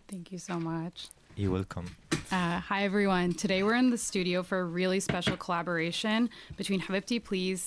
Thank you so much. You're welcome. Hi, everyone. Today we're in the studio for a really special collaboration between Habibti Please,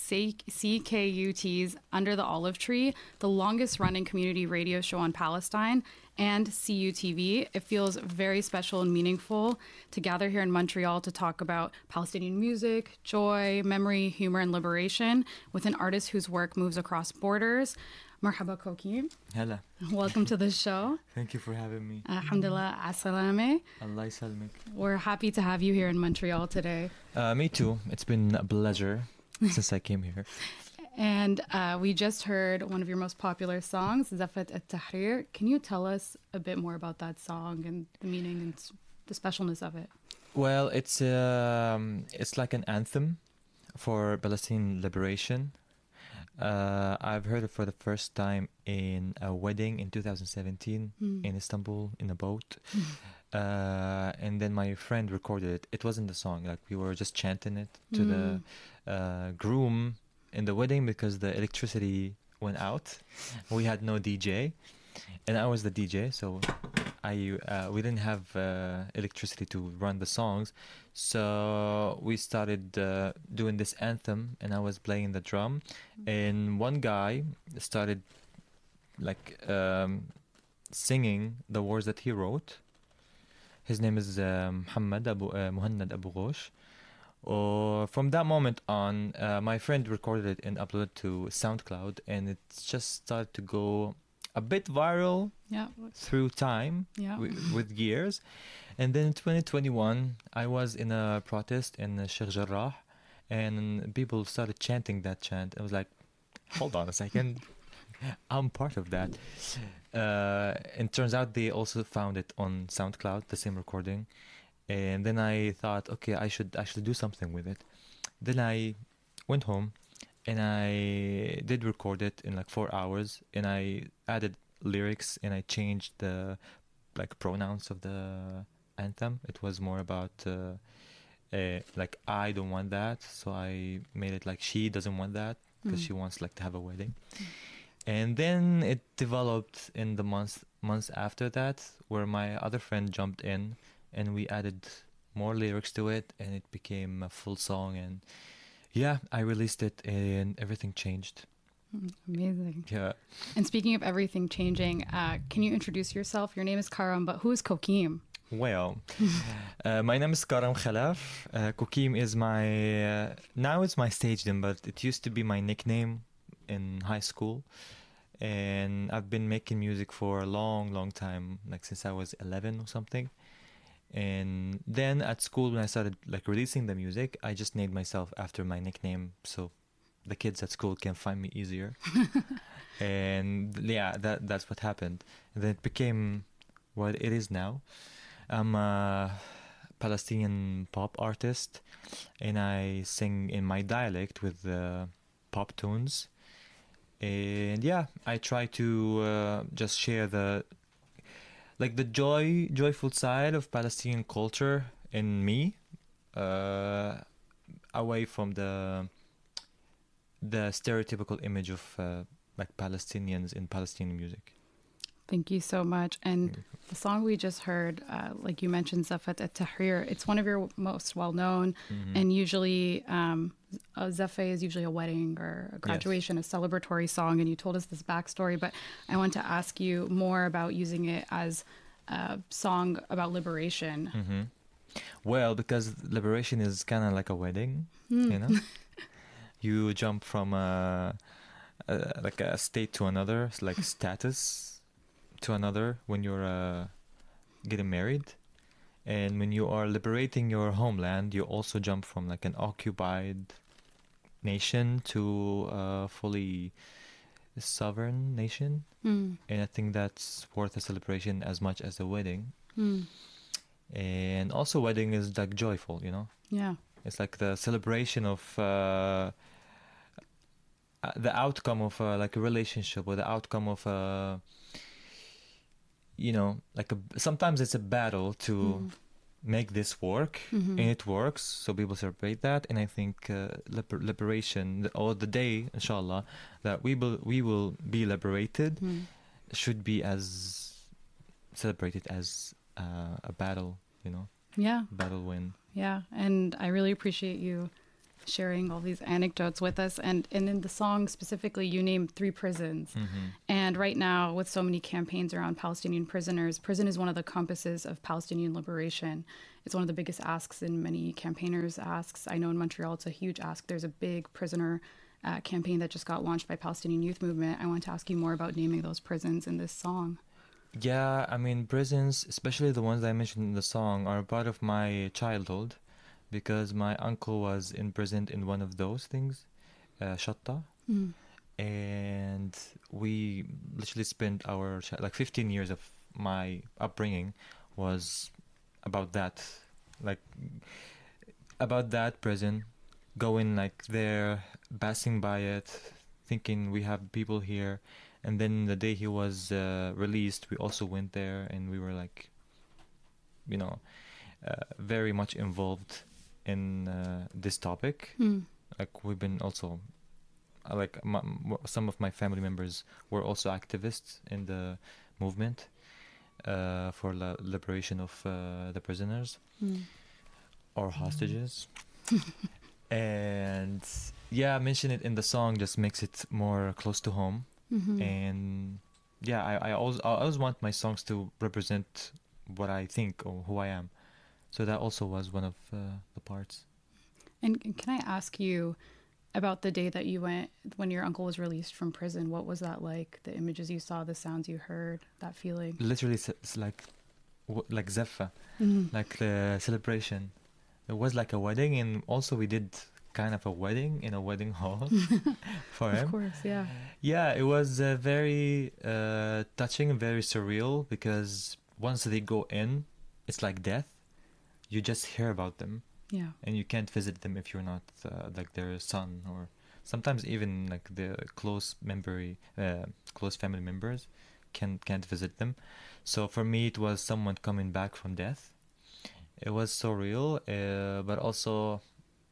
CKUT's Under the Olive Tree, the longest running community radio show on Palestine, and CUTV. It feels very special and meaningful to gather here in Montreal to talk about Palestinian music, joy, memory, humor, and liberation with an artist whose work moves across borders. Marhaba Kokim. Hello. Welcome to the show. Thank you for having me. Alhamdulillah, as-salame. Allah ysalmek. We're happy to have you here in Montreal today. Me too. It's been a pleasure since I came here. And we just heard one of your most popular songs, Zafat al-Tahrir. Can you tell us a bit more about that song and the meaning and the specialness of it? Well, it's like an anthem for Palestinian liberation. I've heard it for the first time in a wedding in 2017 in Istanbul in a boat. And then my friend recorded it. It wasn't the song, like we were just chanting it to the groom in the wedding because the electricity went out. We had no DJ and I was the DJ, so we didn't have electricity to run the songs, so we started doing this anthem and I was playing the drum and one guy started like singing the words that he wrote. His name is Muhannad Abu Ghosh. From that moment on, my friend recorded it and uploaded it to SoundCloud, and it just started to go a bit viral through time with years. And then in 2021, I was in a protest in Sheikh Jarrah, and people started chanting that chant. I was like, hold on a second, I'm part of that. And turns out they also found it on SoundCloud, the same recording. And then I thought, okay, I should actually do something with it. Then I went home and I did record it in like 4 hours, and I added lyrics and I changed the like pronouns of the anthem. It was more about like I don't want that, so I made it like she doesn't want that because she wants like to have a wedding. And then it developed in the months after that, where my other friend jumped in and we added more lyrics to it, and it became a full song. And yeah, I released it and everything changed. Amazing. Yeah. And speaking of everything changing, can you introduce yourself? Your name is Karam, but who is Kokim? Well, my name is Karam Khalaf. Kokim is my now it's my stage name, but it used to be my nickname in high school. And I've been making music for a long time, like since I was 11 or something. And then at school, when I started like releasing the music, I just named myself after my nickname, so the kids at school can find me easier. And yeah, that's what happened. And then it became what it is now. I'm a Palestinian pop artist, and I sing in my dialect with pop tunes. And yeah, I try to just share the joyful side of Palestinian culture in me, away from the stereotypical image of like Palestinians in Palestinian music. Thank you so much. And the song we just heard, like you mentioned, Zafat al-Tahrir, it's one of your most well-known, and usually Zafat is usually a wedding or a graduation, a celebratory song, and you told us this backstory, but I want to ask you more about using it as a song about liberation. Well, because liberation is kind of like a wedding, you know? You jump from like a state to another, like status to another when you're getting married. And when you are liberating your homeland, you also jump from like an occupied nation to a fully sovereign nation. And I think that's worth a celebration as much as a wedding. And also wedding is like joyful, you know? Yeah. It's like the celebration of the outcome of like a relationship, or the outcome of you know, like sometimes it's a battle to make this work, and it works, so people celebrate that. And I think liberation, or the day, inshallah, that we will be liberated should be as celebrate it as a battle, Yeah. battle win. Yeah. And I really appreciate you sharing all these anecdotes with us. And in the song specifically, you named 3 prisons. And right now, with so many campaigns around Palestinian prisoners, prison is one of the compasses of Palestinian liberation. It's one of the biggest asks in many campaigners' asks. I know in Montreal, it's a huge ask. There's a big prisoner campaign that just got launched by Palestinian Youth Movement. I want to ask you more about naming those prisons in this song. Yeah, I mean, prisons, especially the ones I mentioned in the song, are part of my childhood because my uncle was imprisoned in one of those things, Shatta. And we literally spent like 15 years of my upbringing was about that, like about that prison, going like there, passing by it, thinking we have people here. And then the day he was released, we also went there, and we were like, very much involved in this topic. Like we've been also, some of my family members were also activists in the movement for liberation of the prisoners or hostages. And yeah, mention it in the song just makes it more close to home. And yeah, I always want my songs to represent what I think or who I am. So that also was one of the parts. And can I ask you about the day that you went, when your uncle was released from prison? What was that like? The images you saw, the sounds you heard, that feeling? Literally, it's like zeffa, like the celebration. It was like a wedding, and also we did kind of a wedding in a wedding hall for him. Of course, yeah. Yeah, it was very touching and very surreal because once they go in, it's like death. You just hear about them. Yeah. And you can't visit them if you're not like their son, or sometimes even like the close family members can't visit them. So for me, it was someone coming back from death. It was so real, but also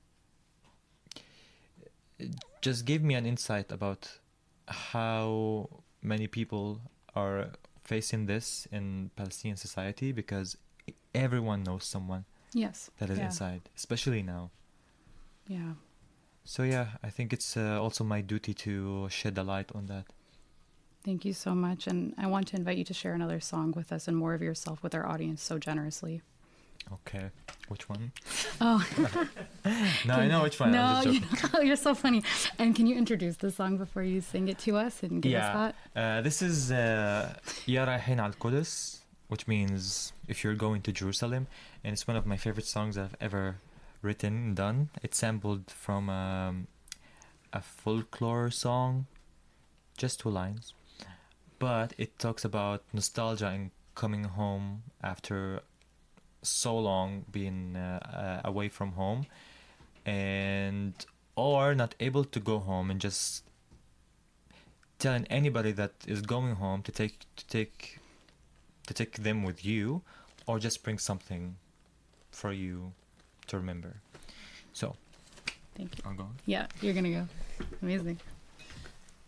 it just gave me an insight about how many people are facing this in Palestinian society, because everyone knows someone that is inside, especially now. Yeah. So yeah, I think it's also my duty to shed a light on that. Thank you so much. And I want to invite you to share another song with us and more of yourself with our audience so generously. Okay. Which one? Oh. No, I know which one. No, you're so funny. And can you introduce the song before you sing it to us and give us that? This is Ya Rahin Al Qudus, which means if you're going to Jerusalem. And it's one of my favorite songs I've ever written and done. It's sampled from a folklore song, just 2 lines. But it talks about nostalgia and coming home after so long being away from home, or not able to go home, and just telling anybody that is going home to take them with you, or just bring something for you to remember. So thank you. I'll go. Yeah, you're gonna go. Amazing.